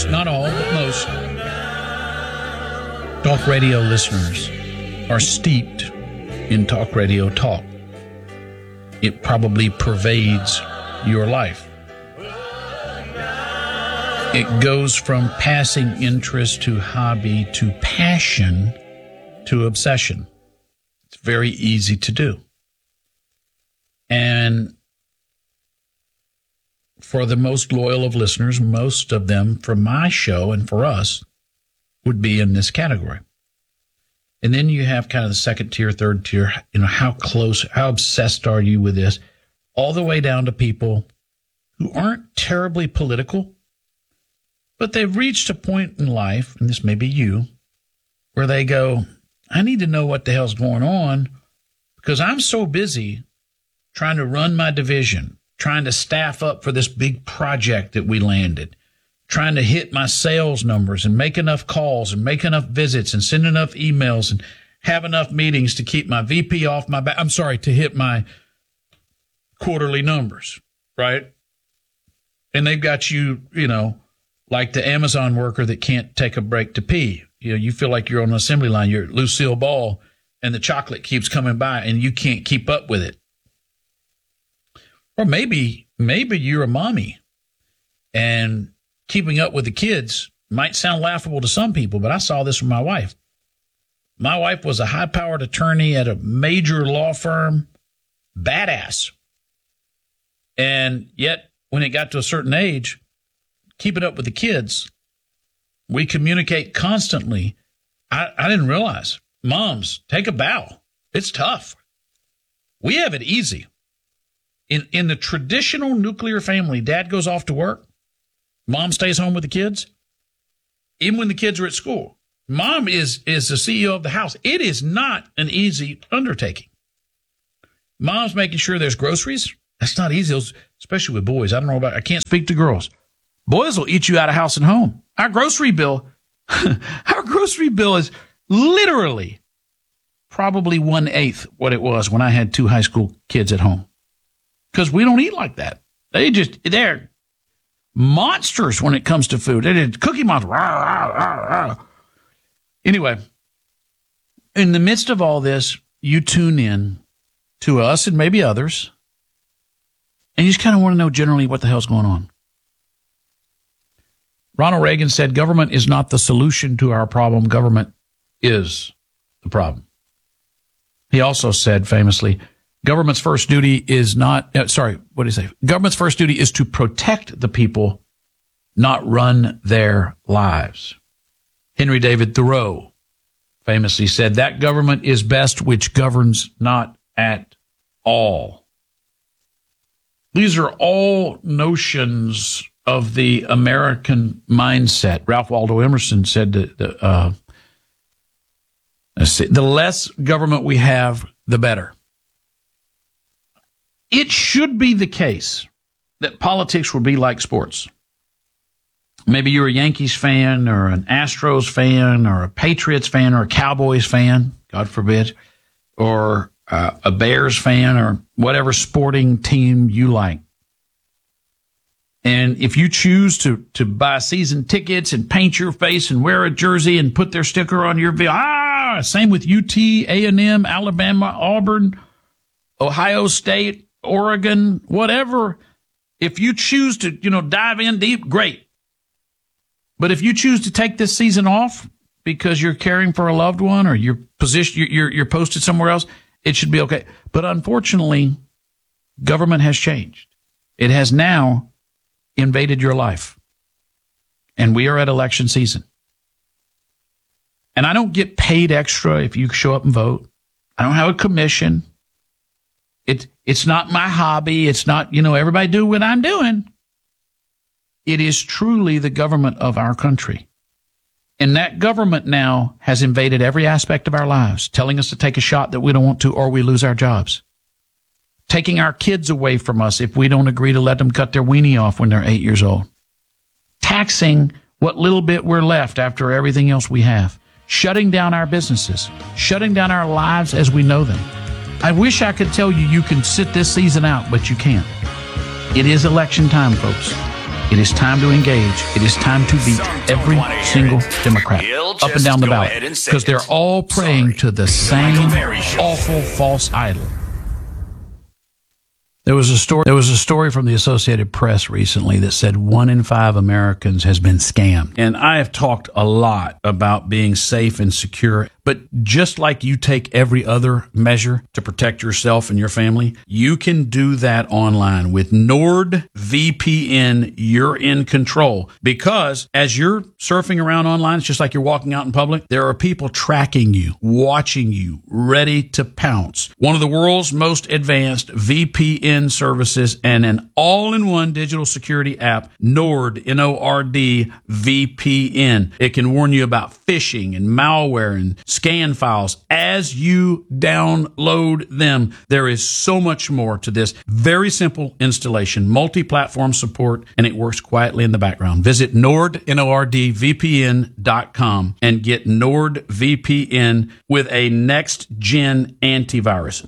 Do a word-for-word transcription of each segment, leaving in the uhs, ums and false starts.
most, not all, but most talk radio listeners are steeped in talk radio talk. It probably pervades your life. It goes from passing interest to hobby to passion to obsession. It's very easy to do. And for the most loyal of listeners, most of them from my show and for us would be in this category. And then you have kind of the second tier, third tier, you know, how close, how obsessed are you with this? All the way down to people who aren't terribly political, but they've reached a point in life, and this may be you, where they go, I need to know what the hell's going on because I'm so busy trying to run my division, trying to staff up for this big project that we landed, trying to hit my sales numbers and make enough calls and make enough visits and send enough emails and have enough meetings to keep my V P off my back. I'm sorry, to hit my quarterly numbers, right? And they've got you, you know, like the Amazon worker that can't take a break to pee. You know, you feel like you're on an assembly line. You're Lucille Ball, and the chocolate keeps coming by, and you can't keep up with it. Or maybe, maybe you're a mommy, and keeping up with the kids might sound laughable to some people, but I saw this from my wife. My wife was a high-powered attorney at a major law firm, badass. And yet, when it got to a certain age, keeping up with the kids, we communicate constantly. I, I didn't realize. Moms, take a bow. It's tough. We have it easy. In in the traditional nuclear family, dad goes off to work. Mom stays home with the kids. Even when the kids are at school, mom is, is the C E O of the house. It is not an easy undertaking. Mom's making sure there's groceries. That's not easy, especially with boys. I don't know about, I can't speak to girls. Boys will eat you out of house and home. Our grocery bill, our grocery bill is literally probably one-eighth what it was when I had two high school kids at home. Because we don't eat like that. They just, they're monsters when it comes to food. They're cookie monsters. Anyway, in the midst of all this, you tune in to us and maybe others, and you just kind of want to know generally what the hell's going on. Ronald Reagan said, government is not the solution to our problem. Government is the problem. He also said famously, government's first duty is not, uh, sorry, what did he say? Government's first duty is to protect the people, not run their lives. Henry David Thoreau famously said, that government is best which governs not at all. These are all notions of the American mindset. Ralph Waldo Emerson said that the, uh, let's see, the less government we have, the better. It should be the case that politics would be like sports. Maybe you're a Yankees fan or an Astros fan or a Patriots fan or a Cowboys fan, God forbid, or uh, a Bears fan or whatever sporting team you like. And if you choose to, to buy season tickets and paint your face and wear a jersey and put their sticker on your vehicle, ah, same with U T, A and M, Alabama, Auburn, Ohio State, Oregon, whatever. If you choose to, you know, dive in deep, great. But if you choose to take this season off because you're caring for a loved one or you're position, you're, you're posted somewhere else, it should be okay. But unfortunately, government has changed. It has now invaded your life. And we are at election season. And I don't get paid extra if you show up and vote. I don't have a commission. It, it's not my hobby. It's not, you know, everybody do what I'm doing. It is truly the government of our country. And that government now has invaded every aspect of our lives, telling us to take a shot that we don't want to, or we lose our jobs. Taking our kids away from us if we don't agree to let them cut their weenie off when they're eight years old. Taxing what little bit we're left after everything else we have. Shutting down our businesses. Shutting down our lives as we know them. I wish I could tell you you can sit this season out, but you can't. It is election time, folks. It is time to engage. It is time to beat every single Democrat up and down the ballot, because they're all praying to the same awful false idol. There was a story. There was a story from the Associated Press recently that said one in five Americans has been scammed. And I have talked a lot about being safe and secure. But just like you take every other measure to protect yourself and your family, you can do that online with NordVPN. You're in control, because as you're surfing around online, it's just like you're walking out in public. There are people tracking you, watching you, ready to pounce. One of the world's most advanced V P N services and an all-in-one digital security app, Nord, N O R D V P N. It can warn you about phishing and malware and scan files as you download them. There is so much more to this. Very simple installation, multi-platform support, and it works quietly in the background. Visit Nord, N O R D V P N dot com and get NordVPN with a next-gen antivirus.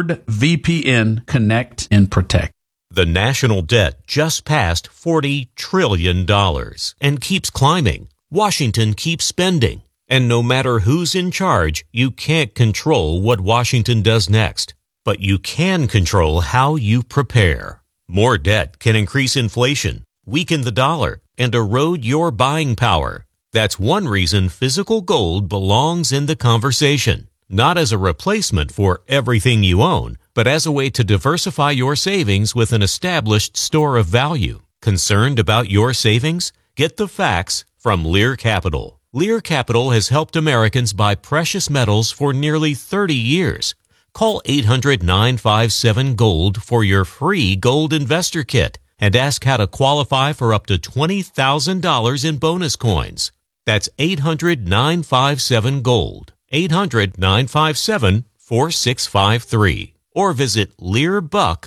NordVPN, connect and protect. The national debt just passed forty trillion dollars and keeps climbing. Washington keeps spending. And no matter who's in charge, you can't control what Washington does next. But you can control how you prepare. More debt can increase inflation, weaken the dollar, and erode your buying power. That's one reason physical gold belongs in the conversation. Not as a replacement for everything you own, but as a way to diversify your savings with an established store of value. Concerned about your savings? Get the facts from Lear Capital. Lear Capital has helped Americans buy precious metals for nearly thirty years. Call eight hundred, nine five seven, GOLD for your free gold investor kit and ask how to qualify for up to twenty thousand dollars in bonus coins. That's eight hundred, nine five seven, GOLD. eight hundred, nine five seven, four six five three. Or visit Lear Buck.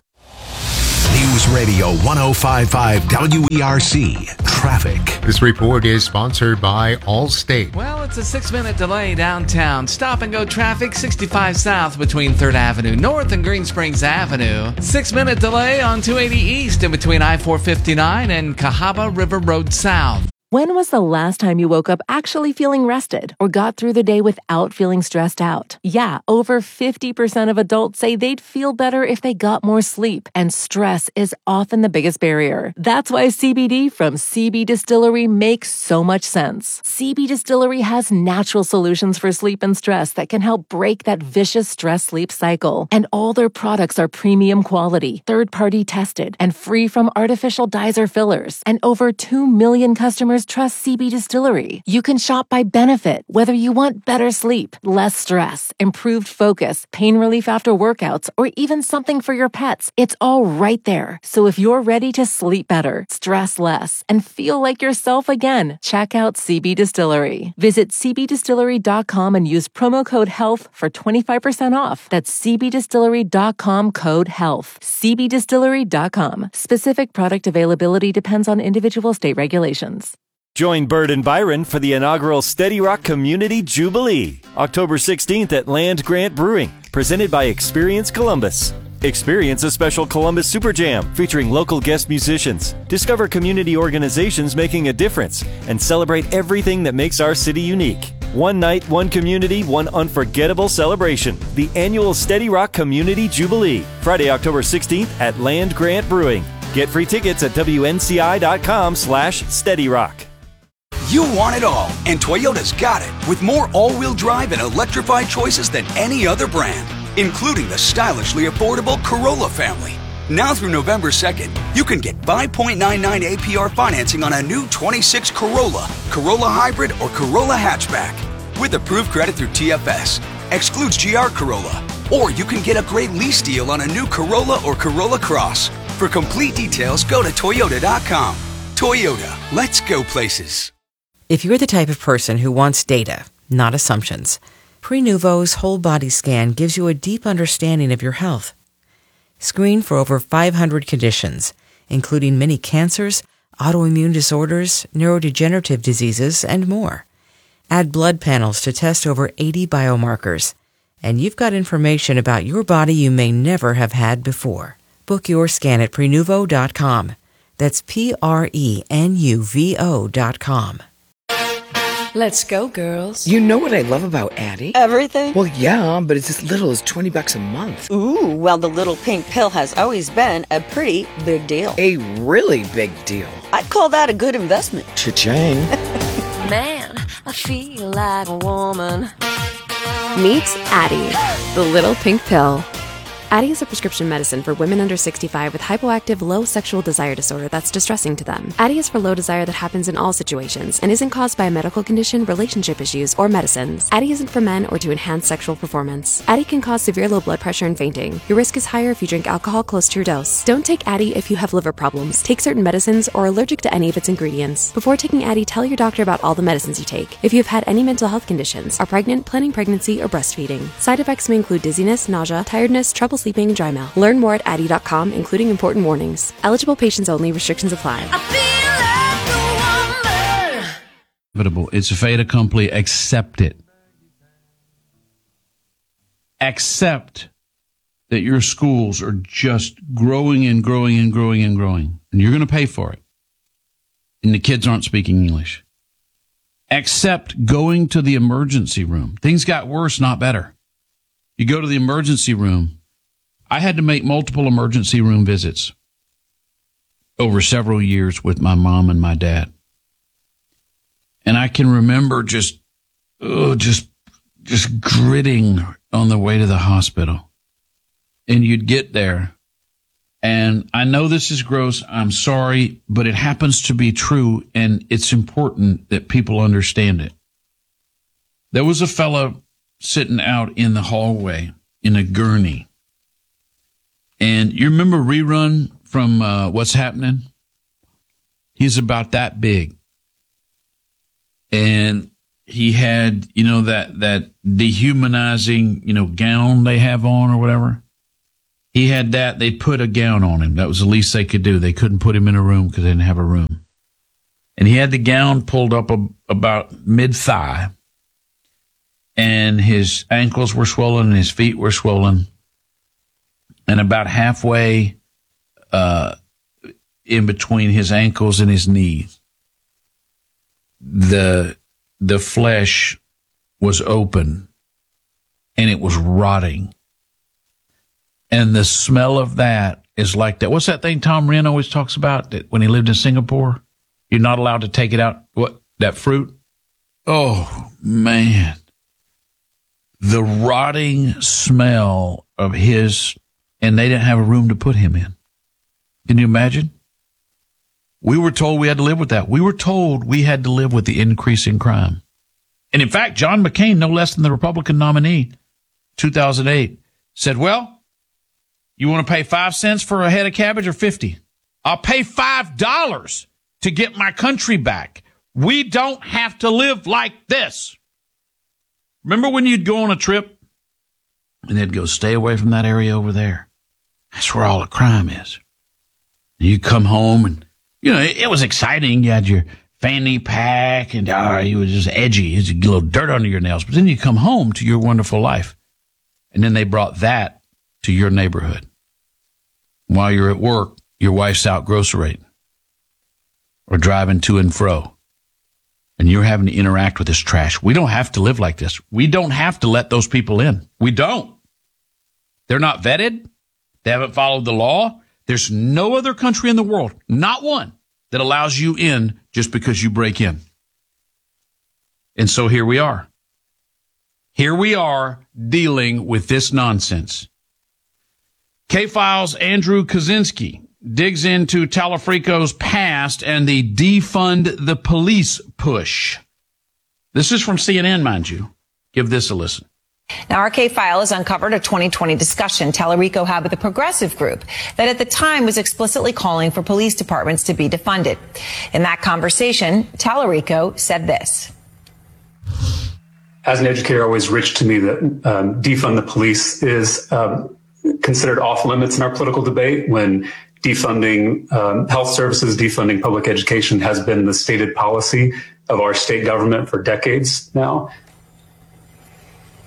News Radio one oh five point five W E R C. Traffic. This report is sponsored by Allstate. Well, it's a six-minute delay downtown. Stop-and-go traffic, sixty-five south between third Avenue North and Green Springs Avenue. Six-minute delay on two eighty East in between I four fifty-nine and Cahaba River Road South. When was the last time you woke up actually feeling rested or got through the day without feeling stressed out? Yeah, over fifty percent of adults say they'd feel better if they got more sleep, and stress is often the biggest barrier. That's why C B D from C B Distillery makes so much sense. C B Distillery has natural solutions for sleep and stress that can help break that vicious stress-sleep cycle. And all their products are premium quality, third-party tested, and free from artificial dyes or fillers. And over two million customers trust C B Distillery. You can shop by benefit, whether you want better sleep, less stress, improved focus, pain relief after workouts, or even something for your pets. It's all right there. So if you're ready to sleep better, stress less, and feel like yourself again, check out C B Distillery. Visit C B distillery dot com and use promo code HEALTH for twenty-five percent off. That's C B distillery dot com code HEALTH. C B distillery dot com. Specific product availability depends on individual state regulations. Join Bird and Byron for the inaugural Steady Rock Community Jubilee, October sixteenth at Land Grant Brewing, presented by Experience Columbus. Experience a special Columbus Super Jam featuring local guest musicians. Discover community organizations making a difference and celebrate everything that makes our city unique. One night, one community, one unforgettable celebration. The annual Steady Rock Community Jubilee, Friday, October sixteenth at Land Grant Brewing. Get free tickets at W N C I dot com slash Steady Rock. You want it all, and Toyota's got it, with more all-wheel drive and electrified choices than any other brand, including the stylishly affordable Corolla family. Now through November second, you can get five point nine nine A P R financing on a new twenty-six Corolla, Corolla Hybrid, or Corolla Hatchback. With approved credit through T F S, excludes G R Corolla. Or you can get a great lease deal on a new Corolla or Corolla Cross. For complete details, go to Toyota dot com. Toyota, let's go places. If you're the type of person who wants data, not assumptions, Prenuvo's whole body scan gives you a deep understanding of your health. Screen for over five hundred conditions, including many cancers, autoimmune disorders, neurodegenerative diseases, and more. Add blood panels to test over eighty biomarkers, and you've got information about your body you may never have had before. Book your scan at Prenuvo dot com. That's P R E N U V O dot com. Let's go, girls. You know what I love about Addie? Everything? Well, yeah, but it's as little as twenty bucks a month. Ooh, well, the little pink pill has always been a pretty big deal. A really big deal. I'd call that a good investment. Cha-ching. Man, I feel like a woman. Meet Addie, the little pink pill. Addie is a prescription medicine for women under sixty-five with hypoactive low sexual desire disorder that's distressing to them. Addie is for low desire that happens in all situations and isn't caused by a medical condition, relationship issues, or medicines. Addie isn't for men or to enhance sexual performance. Addie can cause severe low blood pressure and fainting. Your risk is higher if you drink alcohol close to your dose. Don't take Addie if you have liver problems, take certain medicines, or are allergic to any of its ingredients. Before taking Addie, tell your doctor about all the medicines you take. If you have had any mental health conditions, are pregnant, planning pregnancy, or breastfeeding. Side effects may include dizziness, nausea, tiredness, trouble sleeping, and dry mouth. Learn more at addie dot com, including important warnings. Eligible patients only. Restrictions apply. Inevitable. It's a fait accompli. Accept it. Accept that your schools are just growing and growing and growing and growing, and you're going to pay for it. And the kids aren't speaking English. Accept going to the emergency room. Things got worse, not better. You go to the emergency room. I had to make multiple emergency room visits over several years with my mom and my dad. And I can remember just, oh, just, just gritting on the way to the hospital. And you'd get there. And I know this is gross. I'm sorry, but it happens to be true. And it's important that people understand it. There was a fellow sitting out in the hallway in a gurney. And you remember Rerun from uh, What's Happening? He's about that big. And he had, you know, that, that dehumanizing, you know, gown they have on or whatever. He had that. They put a gown on him. That was the least they could do. They couldn't put him in a room because they didn't have a room. And he had the gown pulled up a, about mid-thigh. And his ankles were swollen and his feet were swollen. And about halfway uh, in between his ankles and his knees, the the flesh was open and it was rotting. And the smell of that is like that. What's that thing Tom Wren always talks about that when he lived in Singapore? You're not allowed to take it out. What? That fruit? Oh, man. The rotting smell of his... And they didn't have a room to put him in. Can you imagine? We were told we had to live with that. We were told we had to live with the increase in crime. And in fact, John McCain, no less than the Republican nominee, two thousand eight, said, well, you want to pay five cents for a head of cabbage or fifty? I'll pay five dollars to get my country back. We don't have to live like this. Remember when you'd go on a trip and they'd go, stay away from that area over there? That's where all the crime is. And you come home and, you know, it, it was exciting. You had your fanny pack and uh, you were just edgy. You had a little dirt under your nails. But then you come home to your wonderful life. And then they brought that to your neighborhood. While you're at work, your wife's out grocerying or driving to and fro. And you're having to interact with this trash. We don't have to live like this. We don't have to let those people in. We don't. They're not vetted. They haven't followed the law. There's no other country in the world, not one, that allows you in just because you break in. And so here we are. Here we are dealing with this nonsense. K-Files' Andrew Kaczynski digs into Talafrico's past and the defund the police push. This is from C N N, mind you. Give this a listen. Now, our K-File has uncovered a twenty twenty discussion Talarico had with a progressive group that at the time was explicitly calling for police departments to be defunded. In that conversation, Talarico said this. As an educator, always rich to me that um, defund the police is um, considered off limits in our political debate when defunding um, health services, defunding public education has been the stated policy of our state government for decades now.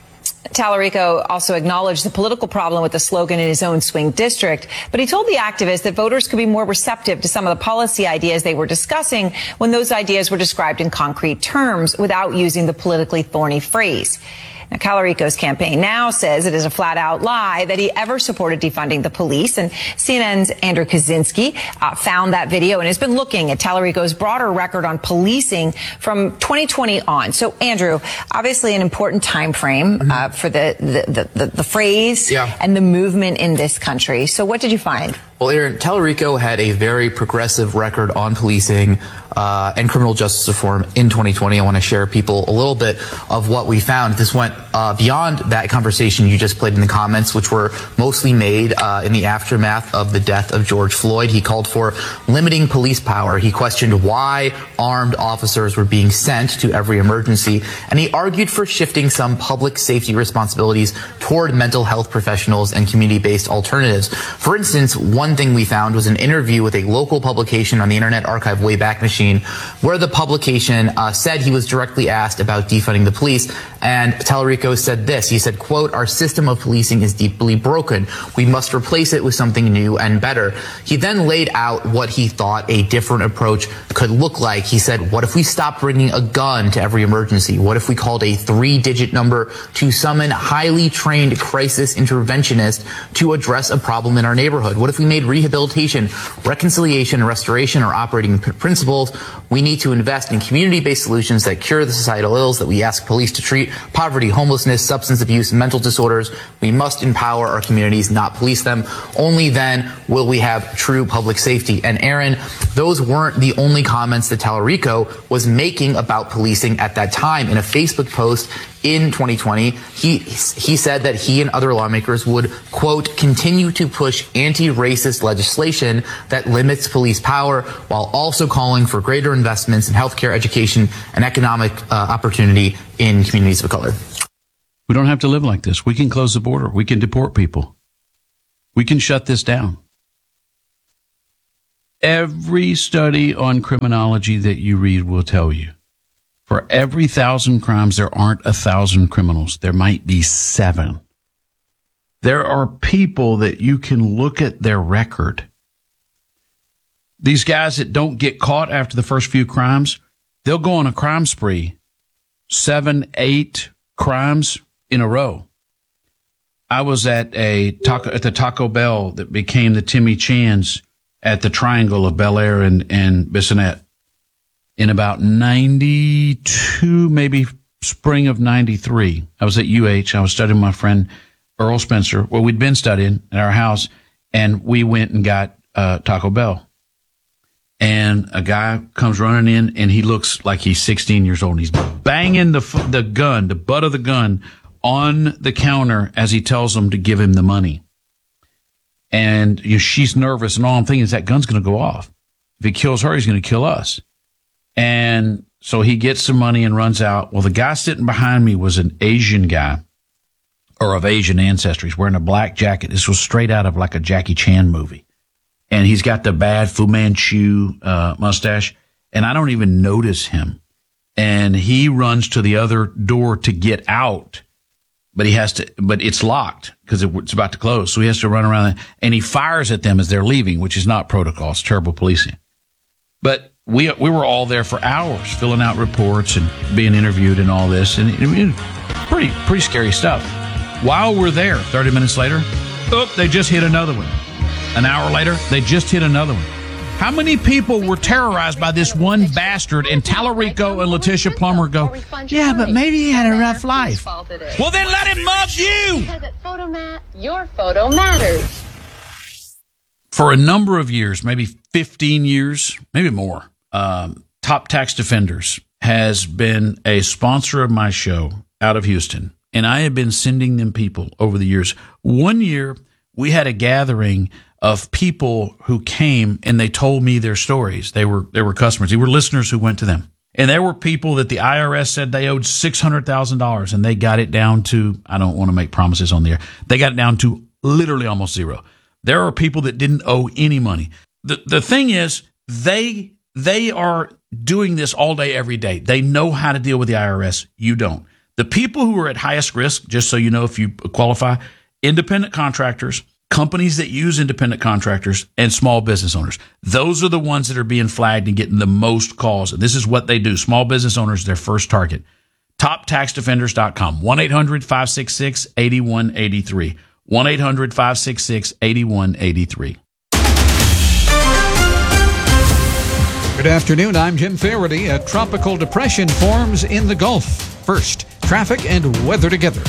Tallarico also acknowledged the political problem with the slogan in his own swing district, but he told the activist that voters could be more receptive to some of the policy ideas they were discussing when those ideas were described in concrete terms without using the politically thorny phrase. Now, Tallarico's campaign now says it is a flat-out lie that he ever supported defunding the police. And C N N's Andrew Kaczynski uh, found that video and has been looking at Tallarico's broader record on policing from twenty twenty on. So, Andrew, obviously an important time frame mm-hmm. uh, for the the, the, the phrase yeah. and the movement in this country. So what did you find? Well, Aaron, Tallarico had a very progressive record on policing uh, and criminal justice reform in twenty twenty. I want to share people a little bit of what we found. This went uh, beyond that conversation you just played in the comments, which were mostly made uh, in the aftermath of the death of George Floyd. He called for limiting police power. He questioned why armed officers were being sent to every emergency, and he argued for shifting some public safety responsibilities toward mental health professionals and community-based alternatives. For instance, one One thing we found was an interview with a local publication on the Internet Archive Wayback Machine, where the publication uh, said he was directly asked about defunding the police. And Tallarico said this. He said, quote, "Our system of policing is deeply broken. We must replace it with something new and better." He then laid out what he thought a different approach could look like. He said, what if we stopped bringing a gun to every emergency? What if we called a three-digit number to summon highly trained crisis interventionists to address a problem in our neighborhood? What if we made rehabilitation, reconciliation, and restoration our operating p- principles? We need to invest in community-based solutions that cure the societal ills that we ask police to treat: poverty, homelessness, substance abuse, mental disorders. We must empower our communities, not police them. Only then will we have true public safety. And Aaron, those weren't the only comments that Tallarico was making about policing at that time. In a Facebook post in twenty twenty, he he said that he and other lawmakers would, quote, continue to push anti-racist legislation that limits police power, while also calling for greater investments in healthcare, education, and economic uh, opportunity in communities of color. We don't have to live like this. We can close the border. We can deport people. We can shut this down. Every study on criminology that you read will tell you, for every thousand crimes, there aren't a thousand criminals. There might be seven. There are people that you can look at their record. These guys that don't get caught after the first few crimes, they'll go on a crime spree, seven, eight crimes in a row. I was at a taco, at the Taco Bell that became the Timmy Chan's at the Triangle of Bel Air and, and Bissonnette in about ninety-two, maybe spring of ninety-three. I was at U H. I was studying with my friend Earl Spencer. Well, we'd been studying at our house, and we went and got uh, Taco Bell. And a guy comes running in, and he looks like he's sixteen years old. And he's banging the the gun, the butt of the gun, on the counter as he tells them to give him the money. And you know, she's nervous, and all I'm thinking is that gun's going to go off. If he kills her, he's going to kill us. And so he gets some money and runs out. Well, the guy sitting behind me was an Asian guy, or of Asian ancestry. He's wearing a black jacket. This was straight out of like a Jackie Chan movie. And he's got the bad Fu Manchu uh, mustache, and I don't even notice him. And he runs to the other door to get out, but he has to, but it's locked because it, it's about to close. So he has to run around, and he fires at them as they're leaving, which is not protocol. It's terrible policing. But we we were all there for hours, filling out reports and being interviewed and all this, and it, it, pretty pretty scary stuff. While we're there, thirty minutes later, oh, they just hit another one. An hour later, they just hit another one. How many people were terrorized by this one bastard? And Tallarico and Letitia Plummer go, yeah, but maybe he had a rough life. Well, then let him mug you. Because at Photomat, your photo matters. For a number of years, maybe fifteen years, maybe more, um, Top Tax Defenders has been a sponsor of my show out of Houston. And I have been sending them people over the years. One year, we had a gathering of people who came and they told me their stories. They were they were customers. They were listeners who went to them. And there were people that the I R S said they owed six hundred thousand dollars, and they got it down to, I don't want to make promises on the air, they got it down to literally almost zero. There are people that didn't owe any money. The the thing is, they they are doing this all day, every day. They know how to deal with the I R S. You don't. The people who are at highest risk, just so you know if you qualify, independent contractors, companies that use independent contractors, and small business owners. Those are the ones that are being flagged and getting the most calls. And this is what they do. Small business owners, their first target. top tax defenders dot com. one eight hundred five six six eight one eight three. one eight hundred five six six eight one eight three. Good afternoon. I'm Jim Faraday. A tropical depression forms in the Gulf. First, traffic and weather together.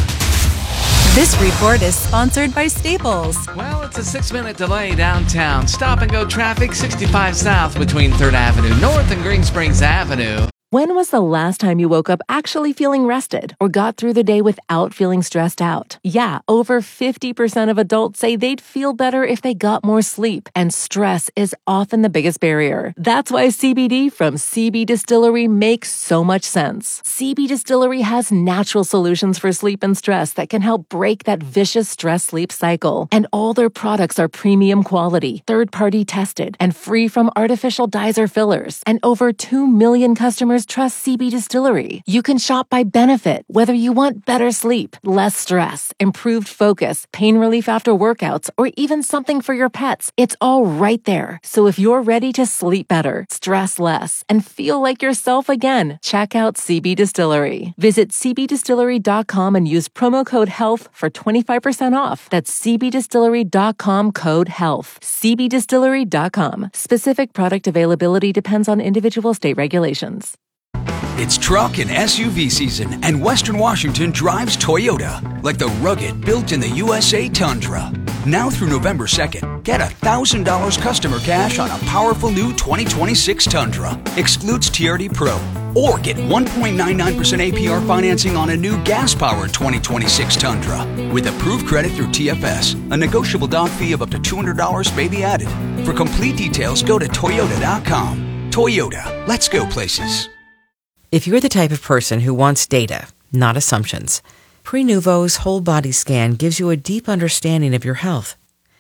This report is sponsored by Staples. Well, it's a six-minute delay downtown. Stop-and-go traffic sixty-five South between third Avenue North and Green Springs Avenue. When was the last time you woke up actually feeling rested or got through the day without feeling stressed out? Yeah, over fifty percent of adults say they'd feel better if they got more sleep, and stress is often the biggest barrier. That's why C B D from C B Distillery makes so much sense. C B Distillery has natural solutions for sleep and stress that can help break that vicious stress-sleep cycle. And all their products are premium quality, third-party tested, and free from artificial dyes or fillers. And over two million customers trust C B Distillery. You can shop by benefit, whether you want better sleep, less stress, improved focus, pain relief after workouts, or even something for your pets. It's all right there. So if you're ready to sleep better, stress less, and feel like yourself again, check out C B Distillery. Visit c b distillery dot com and use promo code HEALTH for twenty-five percent off. That's c b distillery dot com code HEALTH. c b distillery dot com. Specific product availability depends on individual state regulations. It's truck and S U V season, and Western Washington drives Toyota, like the rugged, built-in-the-U S A Tundra. Now through November second, get one thousand dollars customer cash on a powerful new twenty twenty-six Tundra. Excludes T R D Pro. Or get one point nine nine percent A P R financing on a new gas-powered twenty twenty-six Tundra. With approved credit through T F S, a negotiable doc fee of up to two hundred dollars may be added. For complete details, go to toyota dot com. Toyota, let's go places. If you're the type of person who wants data, not assumptions, Prenuvo's whole body scan gives you a deep understanding of your health.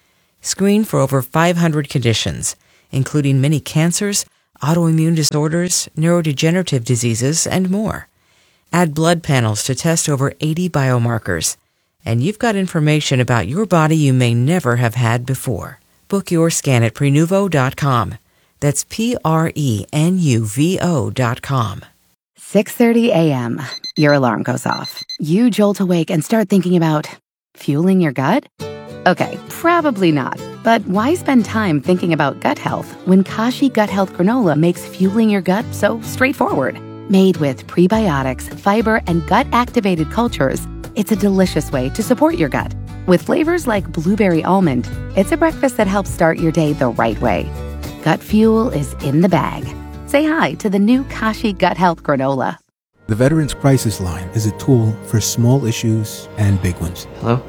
Screen for over five hundred conditions, including many cancers, autoimmune disorders, neurodegenerative diseases, and more. Add blood panels to test over eighty biomarkers, and you've got information about your body you may never have had before. Book your scan at prenuvo dot com. That's P R E N U V O dot com. six thirty a.m. Your alarm goes off. You jolt awake and start thinking about fueling your gut? Okay, probably not. But why spend time thinking about gut health when Kashi Gut Health Granola makes fueling your gut so straightforward? Made with prebiotics, fiber, and gut-activated cultures, it's a delicious way to support your gut. With flavors like blueberry almond, it's a breakfast that helps start your day the right way. Gut fuel is in the bag. Say hi to the new Kashi Gut Health Granola. The Veterans Crisis Line is a tool for small issues and big ones. Hello?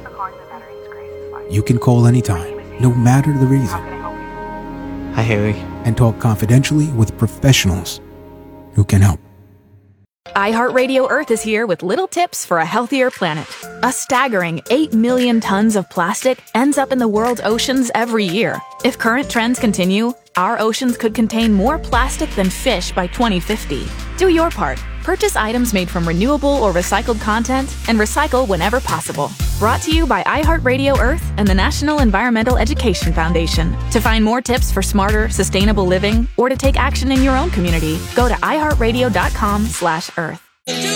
You can call anytime, no matter the reason. Hi, Haley. And talk confidentially with professionals who can help. iHeartRadio Earth is here with little tips for a healthier planet. A staggering eight million tons of plastic ends up in the world's oceans every year. If current trends continue, our oceans could contain more plastic than fish by twenty fifty. Do your part. Purchase items made from renewable or recycled content and recycle whenever possible. Brought to you by iHeartRadio Earth and the National Environmental Education Foundation. To find more tips for smarter, sustainable living or to take action in your own community, go to i heart radio dot com slash earth.